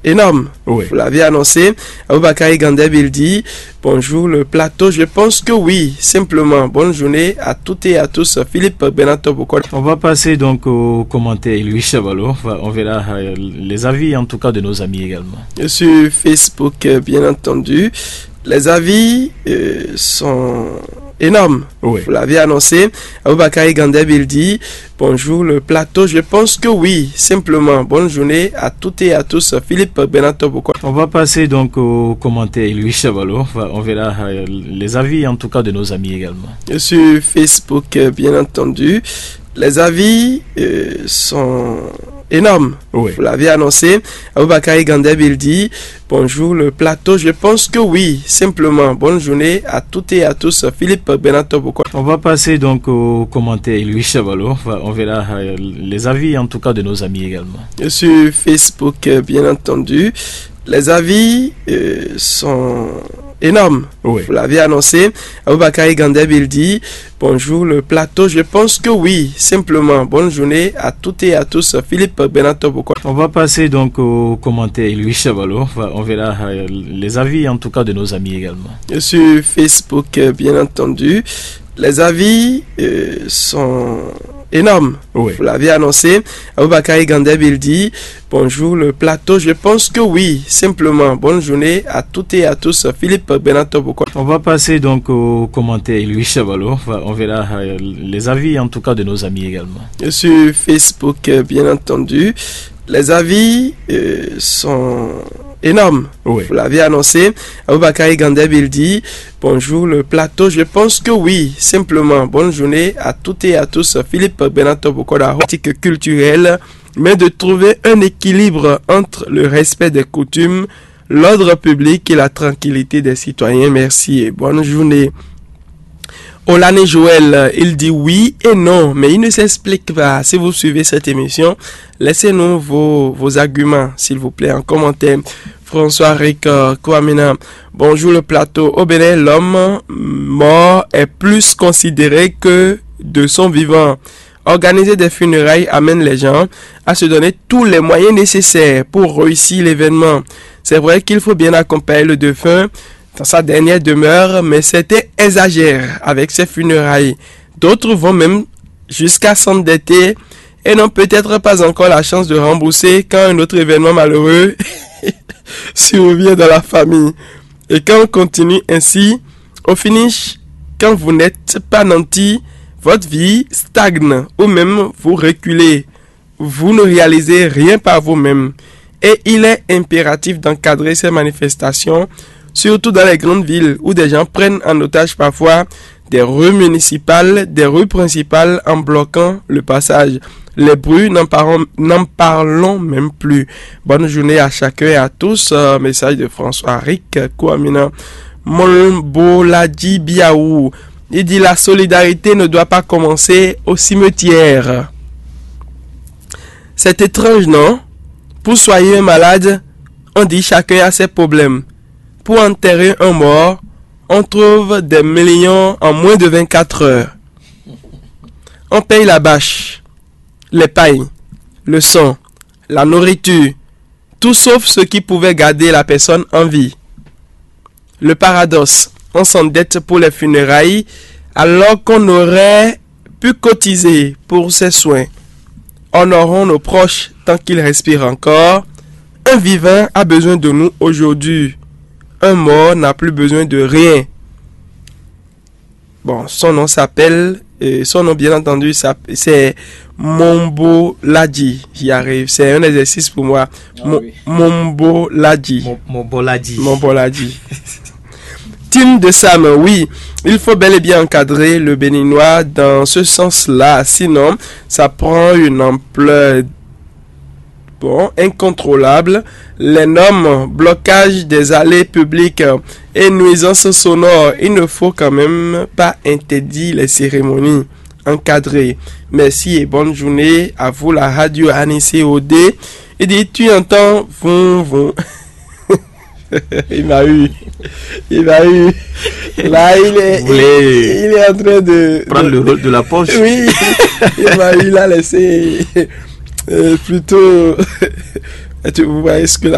énorme. Oui. Vous l'avez annoncé. Aboubakari Gandeb, il dit bonjour le plateau. Je pense que oui, simplement. Bonne journée à toutes et à tous. Philippe Benato Bokol. On va passer donc aux commentaires. Louis Chavalo, on verra les avis en tout cas de nos amis également. Sur Facebook, bien entendu, les avis sont énorme. Oui. Vous l'avez annoncé. Aboubakari Gandeb, il dit bonjour le plateau. Je pense que oui, simplement. Bonne journée à toutes et à tous. Philippe Benato Bokol. On va passer donc aux commentaires. Louis Chavalo, on verra les avis en tout cas de nos amis également. Sur Facebook, bien entendu, les avis sont énorme. Oui. Vous l'avez annoncé. Aboubakari Gandeb, il dit bonjour le plateau. Je pense que oui, simplement. Bonne journée à toutes et à tous. Philippe Benato Bokol. On va passer donc aux commentaires. Louis Chavalo, on verra les avis en tout cas de nos amis également. Sur Facebook, bien entendu, les avis sont énorme. Oui. Vous l'avez annoncé. Aboubakari Gandeb, il dit bonjour le plateau. Je pense que oui, simplement. Bonne journée à toutes et à tous. Philippe Benato Bokol. On va passer donc aux commentaires. Louis Chavalo, on verra les avis en tout cas de nos amis également. Sur Facebook, bien entendu, les avis sont énorme. Oui. Vous l'avez annoncé. Aboubakari Gandeb, il dit bonjour le plateau. Je pense que oui, simplement. Bonne journée à toutes et à tous. Philippe Benato Bokol. On va passer donc aux commentaires. Louis Chavalo, on verra les avis en tout cas de nos amis également. Sur Facebook, bien entendu, les avis sont énorme. Oui. Vous l'avez annoncé. Aboubakari Gandeb, il dit bonjour le plateau. Je pense que oui, simplement. Bonne journée à toutes et à tous. Philippe Benato Bokol. Pratique culturelle, mais de trouver un équilibre entre le respect des coutumes, l'ordre public et la tranquillité des citoyens. Merci et bonne journée. Olane Joël, il dit oui et non, mais il ne s'explique pas. Si vous suivez cette émission, laissez-nous vos arguments, s'il vous plaît, en commentaire. François Rick Kouamina, bonjour le plateau. Au Bénin, l'homme mort est plus considéré que de son vivant. Organiser des funérailles amène les gens à se donner tous les moyens nécessaires pour réussir l'événement. C'est vrai qu'il faut bien accompagner le défunt dans sa dernière demeure, mais certains exagèrent avec ces funérailles. D'autres vont même jusqu'à s'endetter et n'ont peut-être pas encore la chance de rembourser quand un autre événement malheureux survient dans la famille. Et quand on continue ainsi, au finish, quand vous n'êtes pas nanti, votre vie stagne ou même vous reculez. Vous ne réalisez rien par vous-même. Et il est impératif d'encadrer ces manifestations, surtout dans les grandes villes où des gens prennent en otage parfois des rues municipales, des rues principales en bloquant le passage. Les bruits, n'en parlons même plus. Bonne journée à chacun et à tous. Message de François Rick Kouamina. Molboladi Biaou. Il dit la solidarité ne doit pas commencer au cimetière. C'est étrange, non? Pour soigner un malade, on dit chacun a ses problèmes. Pour enterrer un mort, on trouve des millions en moins de 24 heures. On paye la bâche, les pailles, le sang, la nourriture, tout sauf ce qui pouvait garder la personne en vie. Le paradoxe, on s'endette pour les funérailles alors qu'on aurait pu cotiser pour ses soins. Honorons nos proches tant qu'ils respirent encore. Un vivant a besoin de nous aujourd'hui. Un mort n'a plus besoin de rien. Bon, son nom s'appelle, son nom bien entendu, c'est Momboladi. J'y arrive, c'est un exercice pour moi. Momboladi. Momboladi. Team de Sam, oui, il faut bel et bien encadrer le béninois dans ce sens-là, sinon ça prend une ampleur incontrôlable. Les normes, blocage des allées publiques et nuisances sonores, il ne faut quand même pas interdire les cérémonies encadrées. Merci et bonne journée à vous la radio Anissé OD. Il dit tu entends vont. Il m'a eu. Là, il est en train de prendre le rôle de la poche. Oui, il m'a eu là, laissé plutôt. Vous voyez ce que la